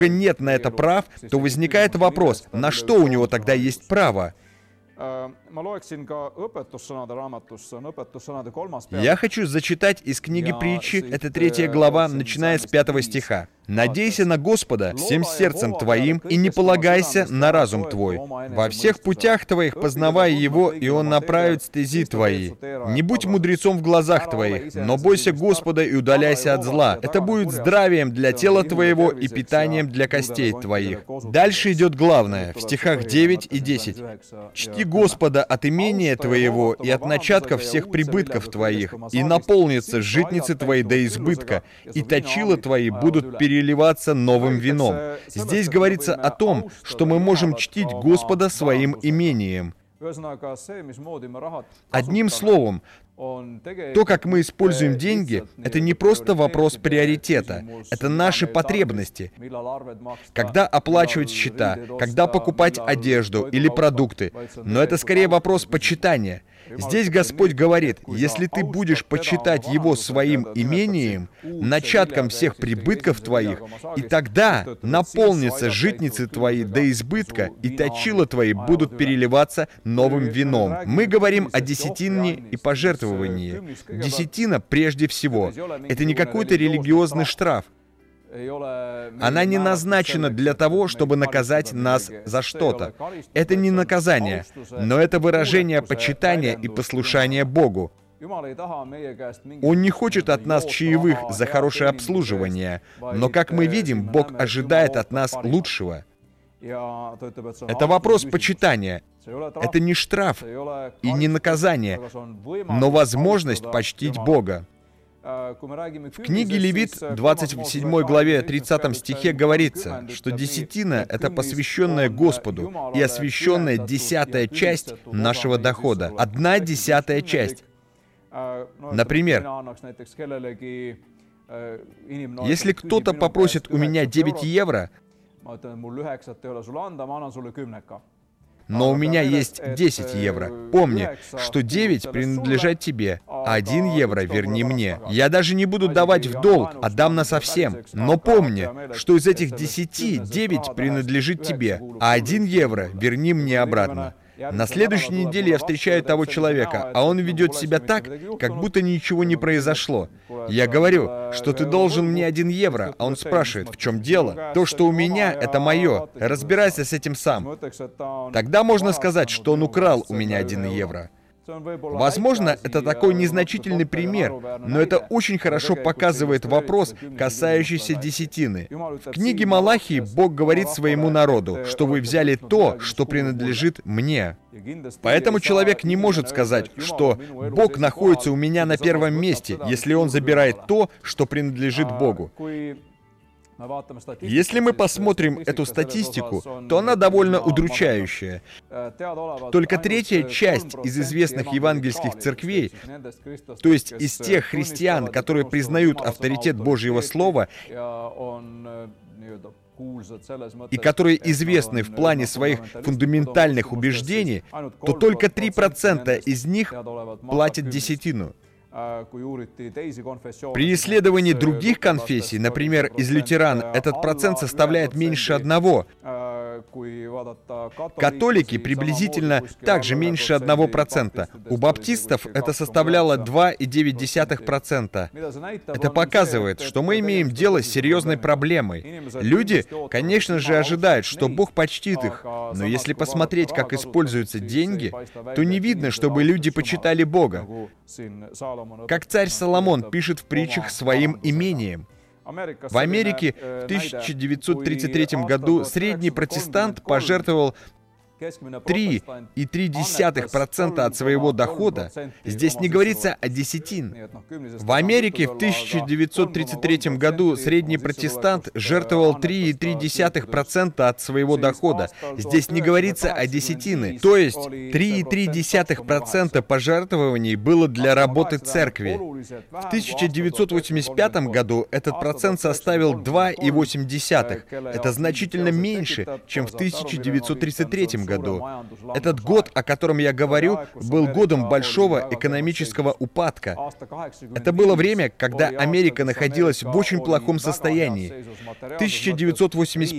нет на это прав, то возникает вопрос, на что у него тогда есть право? Я хочу зачитать из книги Притчи, это 3 глава, начиная с 5 стиха. «Надейся на Господа всем сердцем твоим и не полагайся на разум твой. Во всех путях твоих познавай Его, и Он направит стези твои. Не будь мудрецом в глазах твоих, но бойся Господа и удаляйся от зла. Это будет здравием для тела твоего и питанием для костей твоих». Дальше идет главное, в стихах 9 и 10. «Чти Господа от имения твоего и от начатков всех прибытков твоих, и наполнятся житницы твои до избытка, и точила твои будут переливаться новым вином». Здесь говорится о том, что мы можем чтить Господа своим имением. Одним словом, то, как мы используем деньги, это не просто вопрос приоритета, это наши потребности. Когда оплачивать счета, когда покупать одежду или продукты, но это скорее вопрос почитания. Здесь Господь говорит, если ты будешь почитать Его своим имением, начатком всех прибытков твоих, и тогда наполнятся житницы твои до избытка, и точила твои будут переливаться новым вином. Мы говорим о десятине и пожертвовании. Десятина прежде всего. Это не какой-то религиозный штраф. Она не назначена для того, чтобы наказать нас за что-то. Это не наказание, но это выражение почитания и послушания Богу. Он не хочет от нас чаевых за хорошее обслуживание, но, как мы видим, Бог ожидает от нас лучшего. Это вопрос почитания. Это не штраф и не наказание, но возможность почтить Бога. В книге Левит, 27 главе, 30 стихе говорится, что десятина — это посвященная Господу и освященная 10-я часть нашего дохода. 1/10 часть. Например, если кто-то попросит у меня 9 евро, но у меня есть 10 евро. Помни, что 9 принадлежат тебе, а 1 евро верни мне. Я даже не буду давать в долг, отдам насовсем. Но помни, что из этих 10, 9 принадлежит тебе, а 1 евро верни мне обратно. На следующей неделе я встречаю того человека, а он ведет себя так, как будто ничего не произошло. Я говорю, что ты должен мне 1 евро, а он спрашивает, в чем дело? То, что у меня, это мое. Разбирайся с этим сам. Тогда можно сказать, что он украл у меня 1 евро. Возможно, это такой незначительный пример, но это очень хорошо показывает вопрос, касающийся десятины. В книге Малахии Бог говорит своему народу, что вы взяли то, что принадлежит мне. Поэтому человек не может сказать, что Бог находится у меня на первом месте, если он забирает то, что принадлежит Богу. Если мы посмотрим эту статистику, то она довольно удручающая. Только 1/3 часть из известных евангельских церквей, то есть из тех христиан, которые признают авторитет Божьего Слова и которые известны в плане своих фундаментальных убеждений, то только 3% из них платят десятину. При исследовании других конфессий, например, из лютеран, этот процент составляет меньше 1%. Католики приблизительно также меньше 1%. У баптистов это составляло 2,9%. Это показывает, что мы имеем дело с серьезной проблемой. Люди, конечно же, ожидают, что Бог почтит их, но если посмотреть, как используются деньги, то не видно, чтобы люди почитали Бога. Как царь Соломон пишет в притчах своим имением. В Америке в 1933 году средний протестант пожертвовал 3,3% от своего дохода. Здесь не говорится о десятин. В Америке в 1933 году средний протестант жертвовал 3,3% от своего дохода. Здесь не говорится о десятины. То есть 3,3% пожертвований было для работы церкви. В 1985 году этот процент составил 2,8%. Это значительно меньше, чем в 1933 году. Этот год, о котором я говорю, был годом большого экономического упадка. Это было время, когда Америка находилась в очень плохом состоянии. В 1985